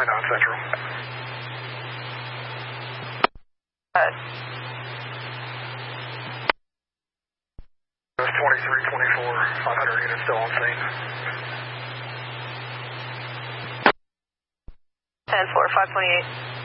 29 Central. It was 2324, 500 units still on scene. 10-4, 528.